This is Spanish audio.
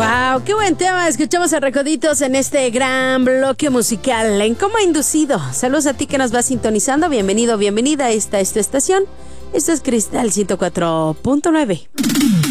Wow, qué buen tema. Escuchamos a Recoditos en este gran bloque musical en Coma Inducido. Saludos a ti que nos vas sintonizando. Bienvenido, bienvenida. Esta es tu estación. Esto es Cristal 104.9.